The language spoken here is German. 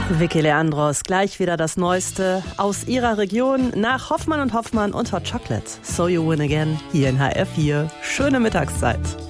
Vicky Leandros, gleich wieder das Neueste aus ihrer Region nach Hoffmann und Hoffmann und Hot Chocolate. So You Win Again hier in HR4. Schöne Mittagszeit.